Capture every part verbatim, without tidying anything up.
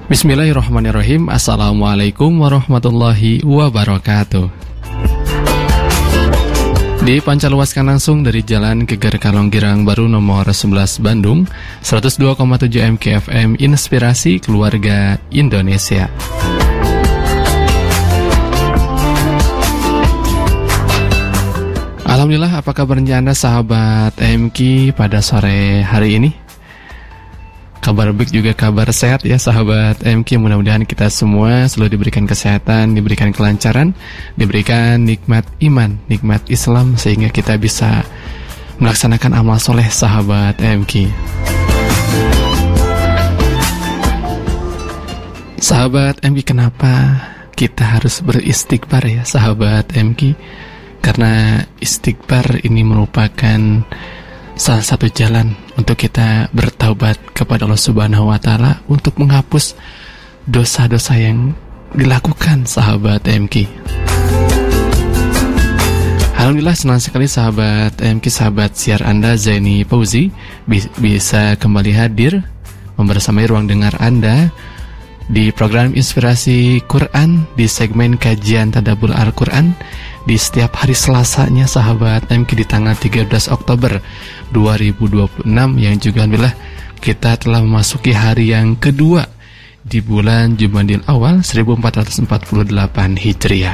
Bismillahirrahmanirrahim. Assalamualaikum warahmatullahi wabarakatuh. Dipancarluaskan langsung dari Jalan Geger Kalong Girang Baru nomor sebelas Bandung, seratus dua koma tujuh M K F M Inspirasi Keluarga Indonesia. Alhamdulillah, apa kabarnya Anda sahabat M K pada sore hari ini? Kabar baik juga kabar sehat ya sahabat M K. Mudah-mudahan kita semua selalu diberikan kesehatan, diberikan kelancaran, diberikan nikmat iman, nikmat Islam, sehingga kita bisa melaksanakan amal soleh sahabat M K. Sahabat M K, kenapa kita harus beristighfar ya sahabat M K? Karena istighfar ini merupakan salah satu jalan untuk kita bertaubat kepada Allah Subhanahu wa Ta'ala, untuk menghapus dosa-dosa yang dilakukan sahabat M K. Alhamdulillah, senang sekali sahabat M K, sahabat siar Anda Zaini Fauzi bisa kembali hadir membersamai ruang dengar Anda di program Inspirasi Quran di segmen kajian Tadabbur Al-Quran di setiap hari Selasanya sahabat M K di tanggal tiga belas Oktober dua ribu dua puluh enam, yang juga alhamdulillah kita telah memasuki hari yang kedua di bulan Jumadil Awal seribu empat ratus empat puluh delapan Hijriah.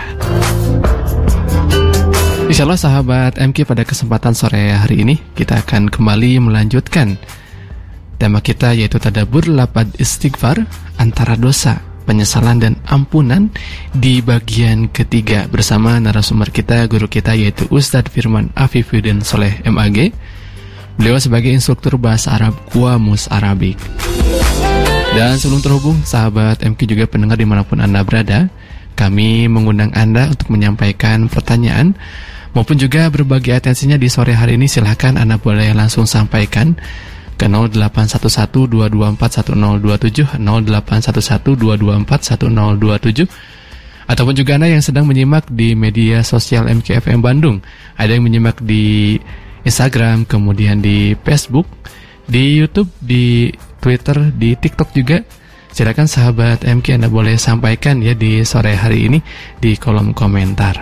Insyaallah sahabat M K, pada kesempatan sore hari ini kita akan kembali melanjutkan tema kita, yaitu tadabbur lafaz istighfar, antara dosa, penyesalan dan ampunan, di bagian ketiga bersama narasumber kita, guru kita, yaitu Ustadz Firman Afifuddin Soleh M A G. Beliau sebagai instruktur bahasa Arab Qamus Arabik. Dan sebelum terhubung sahabat M K juga pendengar dimanapun Anda berada, kami mengundang Anda untuk menyampaikan pertanyaan maupun juga berbagi atensinya di sore hari ini. Silahkan Anda boleh langsung sampaikan ke nol delapan satu satu dua dua empat satu nol dua tujuh, nol delapan satu satu dua dua empat satu nol dua tujuh, ataupun juga Anda yang sedang menyimak di media sosial M K F M Bandung. Ada yang menyimak di Instagram, kemudian di Facebook, di YouTube, di Twitter, di TikTok juga. Silakan sahabat M K, Anda boleh sampaikan ya di sore hari ini di kolom komentar.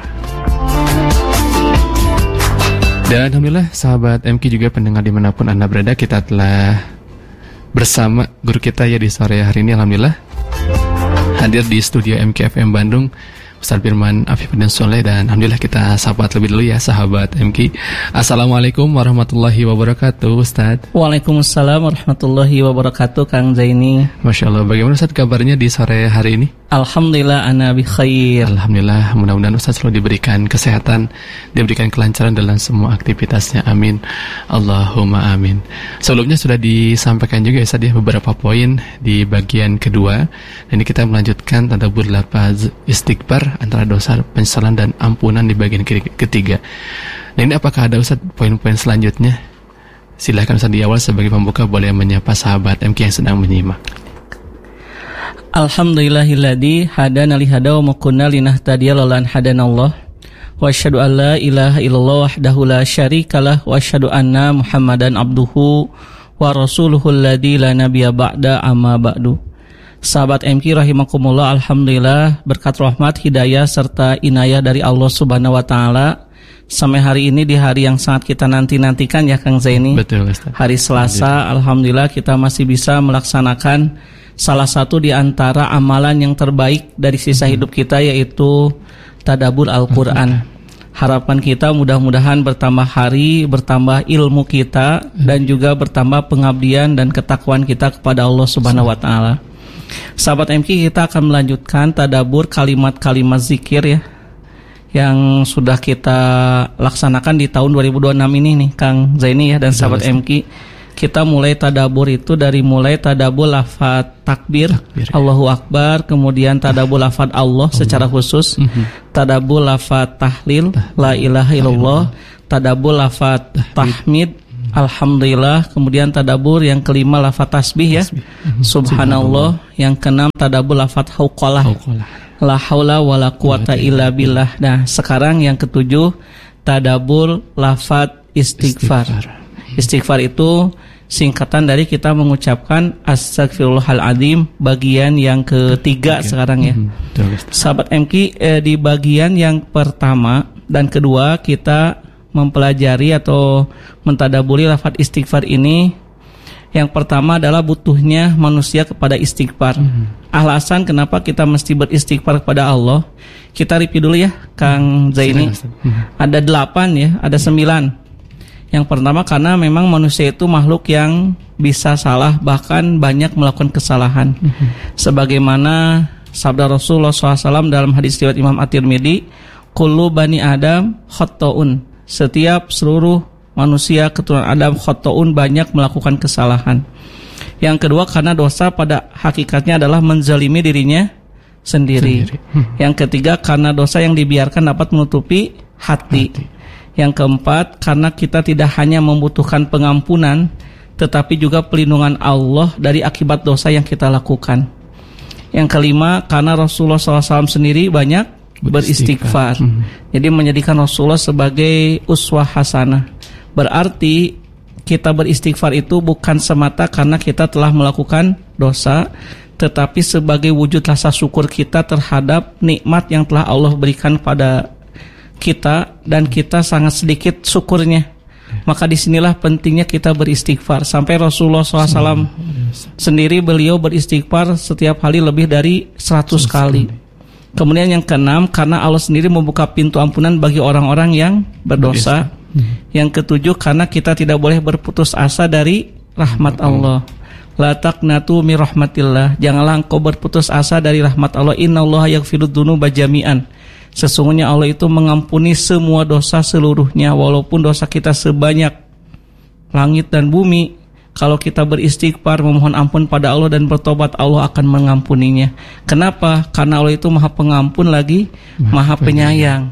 Dan alhamdulillah sahabat M K juga pendengar dimanapun Anda berada, kita telah bersama guru kita ya di sore hari ini. Alhamdulillah hadir di studio M K F M Bandung Ustadz Firman Afifuddin Soleh, dan alhamdulillah kita sapa lebih dulu ya sahabat M K. Assalamualaikum warahmatullahi wabarakatuh Ustadz. Waalaikumsalam warahmatullahi wabarakatuh Kang Zaini. Masya Allah, bagaimana Ustadz kabarnya di sore hari ini? Alhamdulillah ana bi khair. Alhamdulillah, mudah-mudahan Ustadz selalu diberikan kesehatan, diberikan kelancaran dalam semua aktivitasnya, amin Allahumma amin. Sebelumnya sudah disampaikan juga Ustadz ya beberapa poin di bagian kedua. Ini kita melanjutkan tadabbur lafaz istighfar, antara dosa, penyesalan dan ampunan di bagian ketiga. Nah, ini apakah ada Ustadz poin-poin selanjutnya? Silahkan Ustadz di awal sebagai pembuka boleh menyapa sahabat M K yang sedang menyimak. Alhamdulillahilladzi hadana li hada wa ma kunna linahtadiya laula an hadanallah, wa asyhadu an la ilaha illallah wahdahu la syarikalah, wa asyhadu anna Muhammadan abduhu wa rasuluhul ladzi la nabiyya ba'da amma ba'du. Sahabat M K rahimakumullah, alhamdulillah berkat rahmat, hidayah serta inayah dari Allah Subhanahu wa Ta'ala, sampai hari ini di hari yang sangat kita nanti-nantikan ya Kang Zaini. Betul Ustaz. Hari Selasa, alhamdulillah kita masih bisa melaksanakan salah satu di antara amalan yang terbaik dari sisa hmm. hidup kita, yaitu tadabbur Al-Quran. hmm. Harapan kita mudah-mudahan bertambah hari, bertambah ilmu kita, hmm. dan juga bertambah pengabdian dan ketakwaan kita kepada Allah Subhanahu wa Ta'ala. Sahabat M K, kita akan melanjutkan tadabbur kalimat-kalimat zikir ya, yang sudah kita laksanakan di tahun dua ribu dua puluh enam ini nih Kang Zaini ya dan sahabat M K. Kita mulai tadabbur itu dari mulai tadabbur lafaz takbir, takbir ya. Allahu Akbar, kemudian tadabbur lafaz Allah, Allah secara khusus, mm-hmm. tadabbur lafaz tahlil, tahlil, la ilaha illallah, tadabbur lafaz tahmid, alhamdulillah, kemudian tadabbur yang kelima lafaz tasbih ya, mm-hmm. subhanallah, yang keenam tadabbur lafaz hauqalah, la haula wala quwata illa billah. Nah, sekarang yang ketujuh tadabbur lafaz istighfar. Istighfar itu singkatan dari kita mengucapkan Astagfirullahaladzim bagian yang ketiga Tiga. sekarang ya. Mm-hmm. Sahabat M Q, eh, di bagian yang pertama dan kedua kita mempelajari atau mentadaburi lafaz istighfar ini. Yang pertama adalah butuhnya manusia kepada istighfar. Mm-hmm. Alasan kenapa kita mesti beristighfar kepada Allah, kita review dulu ya Kang Zaini. Mm-hmm. Ada delapan ya, ada sembilan. Yang pertama karena memang manusia itu makhluk yang bisa salah, bahkan banyak melakukan kesalahan. Mm-hmm. Sebagaimana sabda Rasulullah shallallahu alaihi wasallam dalam hadis riwayat Imam At-Tirmidzi, kullu bani Adam khotta'un. Setiap seluruh manusia keturunan Adam khotta'un, banyak melakukan kesalahan. Yang kedua karena dosa pada hakikatnya adalah menzalimi dirinya sendiri. sendiri. Hmm. Yang ketiga karena dosa yang dibiarkan dapat menutupi hati. hati. Yang keempat, karena kita tidak hanya membutuhkan pengampunan, tetapi juga pelindungan Allah dari akibat dosa yang kita lakukan. Yang kelima, karena Rasulullah shallallahu alaihi wasallam sendiri banyak beristighfar. Hmm. Jadi menjadikan Rasulullah sebagai uswah hasanah. Berarti kita beristighfar itu bukan semata karena kita telah melakukan dosa, tetapi sebagai wujud rasa syukur kita terhadap nikmat yang telah Allah berikan pada kita dan kita sangat sedikit syukurnya. Maka disinilah pentingnya kita beristighfar. Sampai Rasulullah shallallahu alaihi wasallam sendiri beliau beristighfar setiap hari lebih dari seratus kali. Kemudian yang keenam, karena Allah sendiri membuka pintu ampunan bagi orang-orang yang berdosa. Yang ketujuh, karena kita tidak boleh berputus asa dari rahmat Allah. La taqnatu min rahmatillah. Janganlah engkau berputus asa dari rahmat Allah. Innallaha yaghfirudz dzunuba jami'an. Sesungguhnya Allah itu mengampuni semua dosa seluruhnya, walaupun dosa kita sebanyak langit dan bumi. Kalau kita beristighfar, memohon ampun pada Allah dan bertobat, Allah akan mengampuninya. Kenapa? Karena Allah itu Maha Pengampun lagi Maha Penyayang.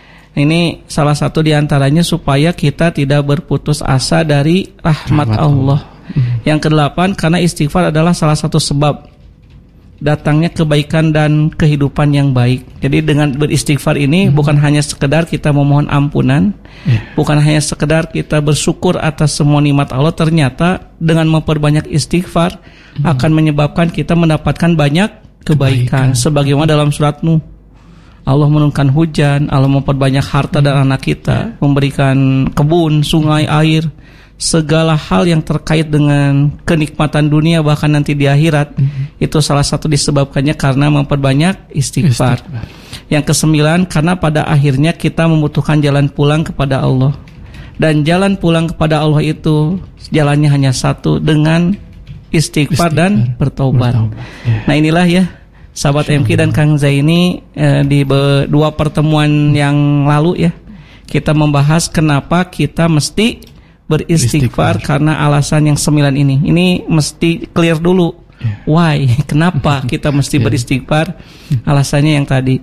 Ini salah satu diantaranya supaya kita tidak berputus asa dari rahmat, rahmat Allah. Allah. Yang kedelapan, karena istighfar adalah salah satu sebab datangnya kebaikan dan kehidupan yang baik. Jadi dengan beristighfar ini hmm. bukan hanya sekedar kita memohon ampunan, yeah. bukan hanya sekedar kita bersyukur atas semua nikmat Allah. Ternyata dengan memperbanyak istighfar hmm. akan menyebabkan kita mendapatkan banyak kebaikan. kebaikan. Sebagaimana dalam surat Nuh, Allah menurunkan hujan, Allah memperbanyak harta hmm. dan anak kita, yeah. memberikan kebun, sungai, air, segala hal yang terkait dengan kenikmatan dunia bahkan nanti di akhirat. Mm-hmm. Itu salah satu disebabkannya karena memperbanyak istighfar. istighfar. Yang kesembilan, karena pada akhirnya kita membutuhkan jalan pulang kepada Allah. Dan jalan pulang kepada Allah itu jalannya hanya satu, dengan istighfar, istighfar. dan bertobat. Yeah. Nah inilah ya sahabat M K dan Kang Zaini, eh, di be- dua pertemuan yang lalu ya kita membahas kenapa kita mesti beristighfar, karena alasan yang sembilan ini. Ini mesti clear dulu. Yeah. Why? Kenapa kita mesti yeah. beristighfar? Alasannya yang tadi.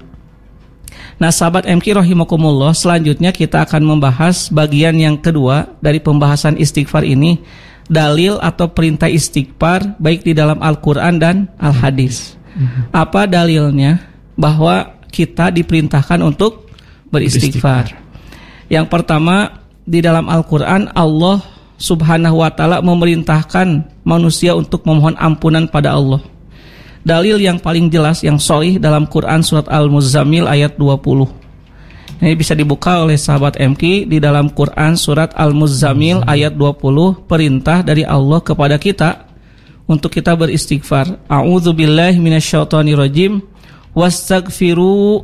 Nah, sahabat M K rahimakumullah, selanjutnya kita akan membahas bagian yang kedua dari pembahasan istighfar ini, dalil atau perintah istighfar baik di dalam Al-Qur'an dan Al-Hadis. Mm-hmm. Apa dalilnya bahwa kita diperintahkan untuk beristighfar? beristighfar. Yang pertama, di dalam Al-Quran Allah subhanahu wa ta'ala memerintahkan manusia untuk memohon ampunan pada Allah. Dalil yang paling jelas yang sahih dalam Quran surat Al-Muzammil ayat dua puluh. Ini bisa dibuka oleh sahabat M K di dalam Quran surat Al-Muzammil ayat dua puluh, perintah dari Allah kepada kita untuk kita beristighfar. A'udzubillahi minasyaitonirrajim. Wastaghfiru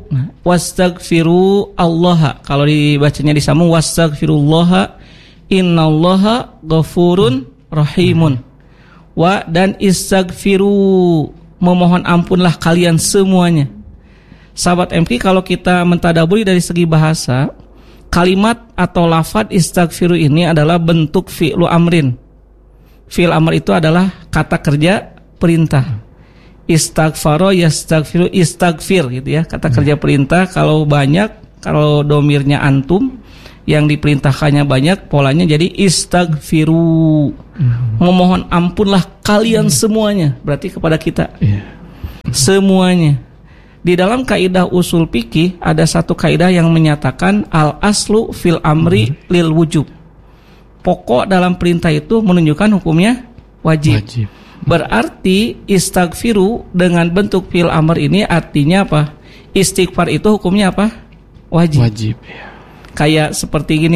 wastaghfiru Allah. Kalau dibacanya disambung wastaghfirullaha innallaha ghafurun rahimun. Wa dan istaghfiru, memohon ampunlah kalian semuanya. Sahabat M K, kalau kita mentadaburi dari segi bahasa, kalimat atau lafaz istaghfiru ini adalah bentuk fi'lu amrin. Fi'il amr itu adalah kata kerja perintah. Istaghfaro yastaghfiru, istaghfir gitu ya, kata kerja perintah. Kalau banyak, kalau domirnya antum yang diperintahkannya banyak, polanya jadi istaghfiru, hmm. memohon ampunlah kalian hmm. semuanya, berarti kepada kita yeah. semuanya. Di dalam kaidah usul fikih ada satu kaidah yang menyatakan al aslu fil amri hmm. lil wujub. pokok dalam perintah itu menunjukkan hukumnya wajib. Wajib. Berarti istaghfiru dengan bentuk fi'il amr ini artinya apa? Istighfar itu hukumnya apa? Wajib. Wajib ya. Kayak seperti gini.